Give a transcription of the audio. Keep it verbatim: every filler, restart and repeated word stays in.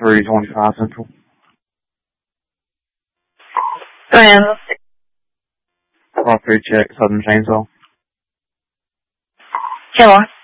three twenty-five Central. Go ahead. Property check, Southern Chainsaw. Killer.